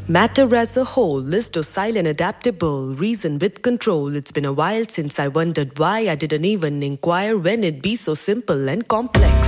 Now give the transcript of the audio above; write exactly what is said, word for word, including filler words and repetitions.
Matter as a whole is docile and adaptable, reason with control. It's been a while since I wondered why I didn't even inquire when it be so simple and complex.